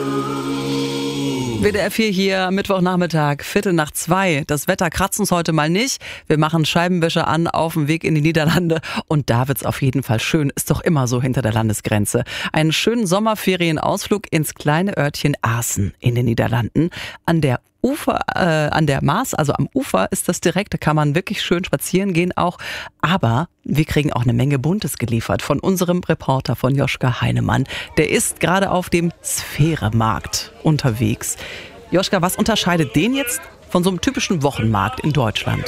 WDR 4 hier, Mittwochnachmittag, 1:45. Das Wetter kratzt uns heute mal nicht. Wir machen Scheibenwischer an auf dem Weg in die Niederlande. Und da wird's auf jeden Fall schön. Ist doch immer so hinter der Landesgrenze. Einen schönen Sommerferienausflug ins kleine Örtchen Aassen in den Niederlanden. An der Maas, also am Ufer ist das direkt, da kann man wirklich schön spazieren gehen auch. Aber wir kriegen auch eine Menge Buntes geliefert von unserem Reporter, von Joschka Heinemann. Der ist gerade auf dem Sphäre-Markt unterwegs. Joschka, was unterscheidet den jetzt von so einem typischen Wochenmarkt in Deutschland?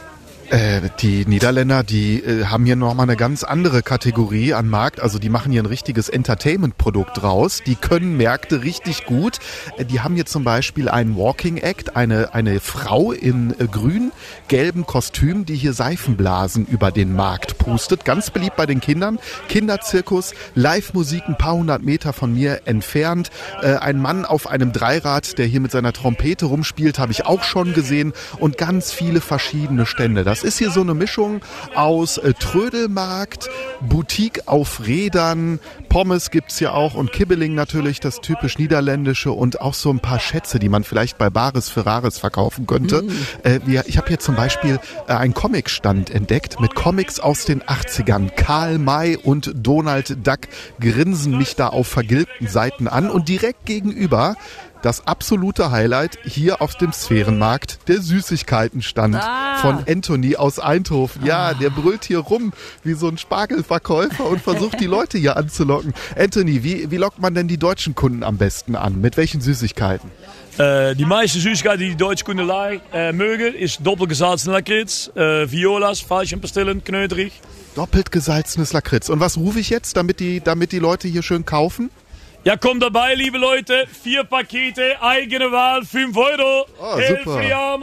Die Niederländer, die haben hier nochmal eine ganz andere Kategorie an Markt. Also die machen hier ein richtiges Entertainment-Produkt draus. Die können Märkte richtig gut. Die haben hier zum Beispiel einen Walking Act, eine Frau in grün-gelbem Kostüm, die hier Seifenblasen über den Markt pustet. Ganz beliebt bei den Kindern. Kinderzirkus, Live-Musik ein paar hundert Meter von mir entfernt. Ein Mann auf einem Dreirad, der hier mit seiner Trompete rumspielt, habe ich auch schon gesehen. Und ganz viele verschiedene Stände. Das ist hier so eine Mischung aus Trödelmarkt, Boutique auf Rädern, Pommes gibt's hier auch und Kibbeling natürlich, das typisch Niederländische und auch so ein paar Schätze, die man vielleicht bei Bares Ferraris verkaufen könnte. Ich habe hier zum Beispiel einen Comicstand entdeckt mit Comics aus den 80ern. Karl May und Donald Duck grinsen mich da auf vergilbten Seiten an und direkt gegenüber das absolute Highlight hier auf dem Sphärenmarkt, der Süßigkeitenstand von Anthony aus Eindhoven. Ja, der brüllt hier rum wie so ein Spargelverkäufer und versucht die Leute hier anzulocken. Anthony, wie lockt man denn die deutschen Kunden am besten an? Mit welchen Süßigkeiten? Die meiste Süßigkeiten, die deutsche Kunden mögen, ist doppelt gesalzener Lakritz, Violas, Veilchenpastillen, knöterig. Doppelt gesalzenes Lakritz. Und was rufe ich jetzt, damit die Leute hier schön kaufen? Ja, kommt dabei, liebe Leute. 4 Pakete, eigene Wahl, 5 Euro. Oh, super.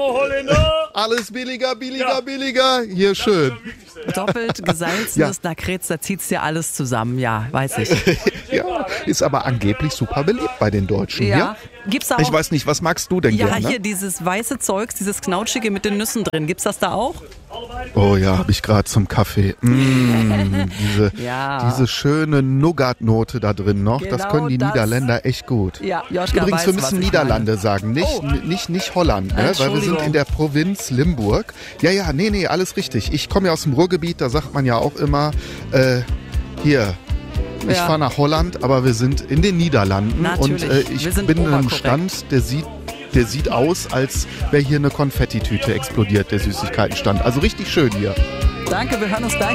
Alles billiger. Hier schön. Doppelt gesalzenes Lakritz, da zieht's dir alles zusammen. Ja, weiß ich. Ja, ist aber angeblich super beliebt bei den Deutschen. Ja. Gibt's da auch? Ich weiß nicht, was magst du denn gerne? Ja, hier dieses weiße Zeugs, dieses Knautschige mit den Nüssen drin. Gibt's das da auch? Oh ja, habe ich gerade zum Kaffee. Diese schöne Nougat-Note da drin noch. Genau, das können die Niederländer echt gut. Ja, Joschka Übrigens, weiß, wir müssen Niederlande sagen, nicht Holland, ne? Weil wir sind in der Provinz Limburg. Ja, nee, alles richtig. Ich komme ja aus dem Ruhrgebiet, da sagt man ja auch immer, ich fahre nach Holland, aber wir sind in den Niederlanden. Natürlich. Und ich bin in einem Stand, der sieht aus, als wäre hier eine Konfettitüte explodiert, der Süßigkeitenstand. Also richtig schön hier. Danke, wir hören uns gleich.